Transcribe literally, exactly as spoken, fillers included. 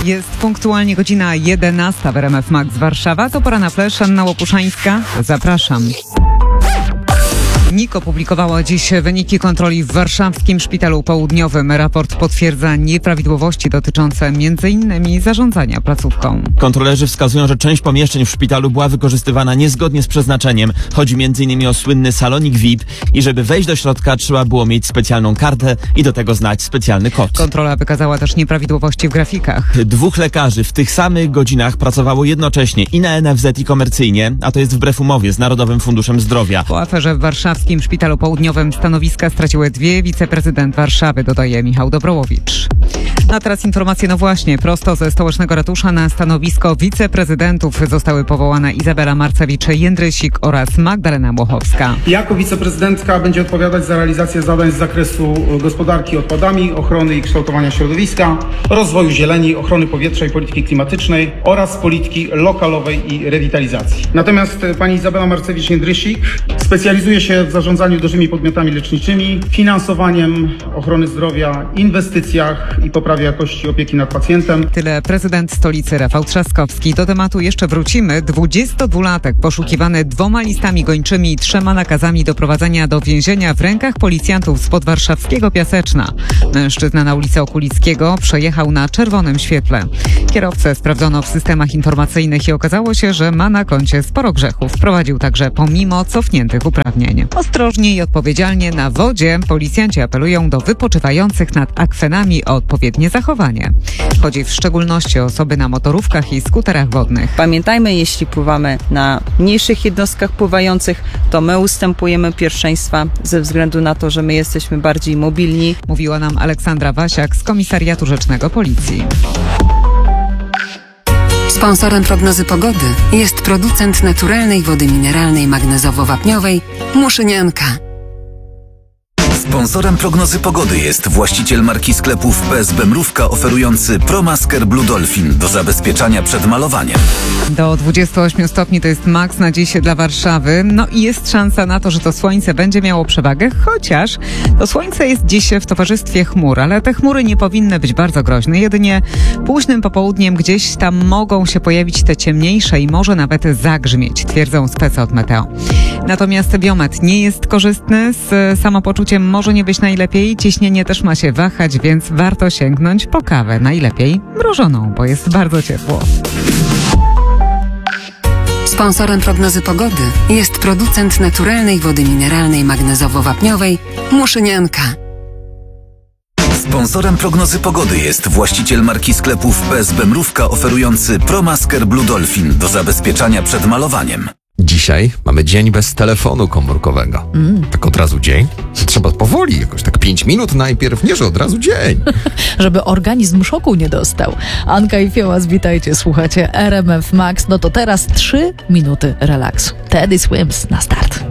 Jest punktualnie godzina jedenasta w R M F Max Warszawa. To pora na flash. Anna Łopuszańska. Zapraszam. N I K opublikowała dziś wyniki kontroli w warszawskim Szpitalu Południowym. Raport potwierdza nieprawidłowości dotyczące między innymi zarządzania placówką. Kontrolerzy wskazują, że część pomieszczeń w szpitalu była wykorzystywana niezgodnie z przeznaczeniem. Chodzi między innymi o słynny salonik V I P i żeby wejść do środka trzeba było mieć specjalną kartę i do tego znać specjalny kod. Kontrola wykazała też nieprawidłowości w grafikach. Dwóch lekarzy w tych samych godzinach pracowało jednocześnie i na N F Z i komercyjnie, a to jest wbrew umowie z Narodowym Funduszem Zdrowia. Po aferze w warszawskim W Szpitalu Południowym stanowiska straciły dwie wiceprezydent Warszawy, dodaje Michał Dobrołowicz. A teraz informacje, no właśnie, prosto ze stołecznego ratusza na stanowisko wiceprezydentów zostały powołane Izabela Marcewicz-Jędrysik oraz Magdalena Młochowska. Jako wiceprezydentka będzie odpowiadać za realizację zadań z zakresu gospodarki odpadami, ochrony i kształtowania środowiska, rozwoju zieleni, ochrony powietrza i polityki klimatycznej oraz polityki lokalowej i rewitalizacji. Natomiast pani Izabela Marcewicz-Jędrysik specjalizuje się w zarządzaniu dużymi podmiotami leczniczymi, finansowaniem ochrony zdrowia, inwestycjach i poprawie jakości opieki nad pacjentem. Tyle prezydent stolicy Rafał Trzaskowski. Do tematu jeszcze wrócimy. dwudziestodwulatek poszukiwany dwoma listami gończymi i trzema nakazami doprowadzenia do więzienia w rękach policjantów spod warszawskiego Piaseczna. Mężczyzna na ulicy Okulickiego przejechał na czerwonym świetle. Kierowcę sprawdzono w systemach informacyjnych i okazało się, że ma na koncie sporo grzechów. Prowadził także pomimo cofniętych uprawnień. Ostrożnie i odpowiedzialnie na wodzie policjanci apelują do wypoczywających nad akwenami o odpowiednie zachowanie. Chodzi w szczególności o osoby na motorówkach i skuterach wodnych. Pamiętajmy, jeśli pływamy na mniejszych jednostkach pływających, to my ustępujemy pierwszeństwa ze względu na to, że my jesteśmy bardziej mobilni. Mówiła nam Aleksandra Wasiak z Komisariatu Rzecznego Policji. Sponsorem prognozy pogody jest producent naturalnej wody mineralnej magnezowo-wapniowej Muszynianka. Sponsorem prognozy pogody jest właściciel marki sklepów P S B Mrówka oferujący ProMasker Blue Dolphin do zabezpieczania przed malowaniem. Do dwudziestu ośmiu stopni to jest maks na dziś dla Warszawy. No i jest szansa na to, że to słońce będzie miało przewagę, chociaż to słońce jest dziś w towarzystwie chmur, ale te chmury nie powinny być bardzo groźne. Jedynie późnym popołudniem gdzieś tam mogą się pojawić te ciemniejsze i może nawet zagrzmieć, twierdzą specy od Meteo. Natomiast biometr nie jest korzystny, z samopoczuciem może nie być najlepiej, ciśnienie też ma się wahać, więc warto sięgnąć po kawę, najlepiej mrożoną, bo jest bardzo ciepło. Sponsorem prognozy pogody jest producent naturalnej wody mineralnej magnezowo-wapniowej Muszynianka. Sponsorem prognozy pogody jest właściciel marki sklepów P S B Mrówka oferujący ProMasker Blue Dolphin do zabezpieczania przed malowaniem. Dzisiaj mamy dzień bez telefonu komórkowego. Mm. Tak od razu dzień? Trzeba powoli, jakoś tak pięć minut najpierw, nie że od razu dzień. Żeby organizm szoku nie dostał. Anka i Fiołas, witajcie, słuchacie R M F Max. No to teraz trzy minuty relaksu. Teddy Swims na start.